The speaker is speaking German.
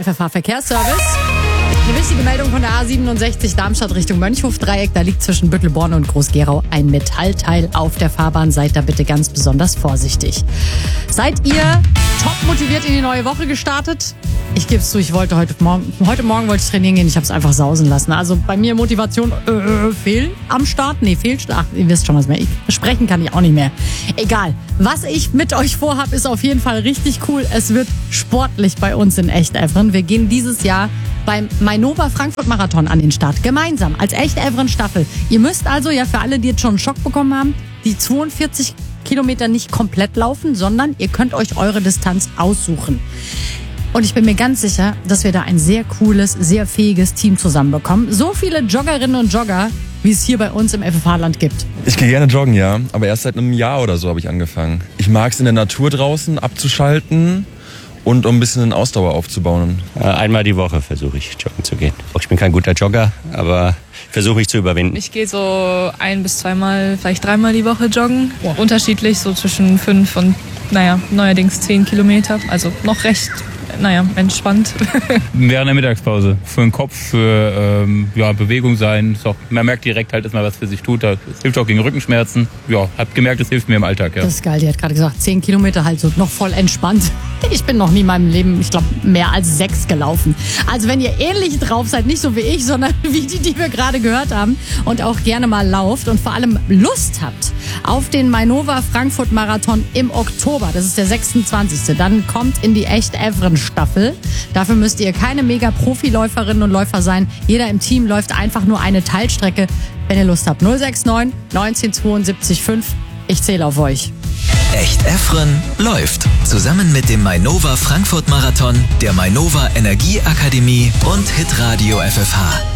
FFH Verkehrsservice. Eine wichtige Meldung von der A67 Darmstadt Richtung Mönchhof-Dreieck. Da liegt zwischen Büttelborn und Groß-Gerau ein Metallteil auf der Fahrbahn. Seid da bitte ganz besonders vorsichtig. Seid ihr top motiviert in die neue Woche gestartet? Ich gebe es zu, ich wollte heute Morgen wollte ich trainieren gehen. Ich habe es einfach sausen lassen. Also bei mir Motivation fehl am Start. Nee, Fehlstart. Ihr wisst schon was mehr. Sprechen kann ich auch nicht mehr. Egal. Was ich mit euch vorhab, ist auf jeden Fall richtig cool. Es wird sportlich bei uns in Echt-Evren. Wir gehen dieses Jahr beim Mainova Frankfurt Marathon an den Start. Gemeinsam als Echt-Evren Staffel. Ihr müsst also, ja für alle, die jetzt schon einen Schock bekommen haben, die 42 Kilometer nicht komplett laufen, sondern ihr könnt euch eure Distanz aussuchen. Und ich bin mir ganz sicher, dass wir da ein sehr cooles, sehr fähiges Team zusammenbekommen. So viele Joggerinnen und Jogger, wie es hier bei uns im FFH-Land gibt. Ich gehe gerne joggen, ja. Aber erst seit einem Jahr oder so habe ich angefangen. Ich mag es in der Natur draußen abzuschalten und um ein bisschen Ausdauer aufzubauen. Einmal die Woche versuche ich joggen zu gehen. Ich bin kein guter Jogger, aber versuche mich zu überwinden. Ich gehe so 1 bis 2 Mal, vielleicht 3 Mal die Woche joggen. Ja. Unterschiedlich, so zwischen 5 und neuerdings 10 Kilometer. Also noch recht entspannt. Während der Mittagspause. Für den Kopf, für Bewegung sein. Man merkt direkt halt, dass man was für sich tut. Es hilft auch gegen Rückenschmerzen. Ja, hab gemerkt, es hilft mir im Alltag. Ja. Das ist geil, die hat gerade gesagt, 10 Kilometer halt so noch voll entspannt. Ich bin noch nie in meinem Leben, ich glaube, mehr als 6 gelaufen. Also wenn ihr ähnlich drauf seid, nicht so wie ich, sondern wie die wir gerade gehört haben und auch gerne mal lauft und vor allem Lust habt auf den Mainova Frankfurt Marathon im Oktober, das ist der 26. Dann kommt in die Echt-Evren Staffel. Dafür müsst ihr keine Mega-Profi-Läuferinnen und Läufer sein. Jeder im Team läuft einfach nur eine Teilstrecke. Wenn ihr Lust habt, 069 19 72 5. Ich zähle auf euch. Echt-Evren läuft. Zusammen mit dem Mainova Frankfurt Marathon, der Mainova Energieakademie und Hitradio FFH.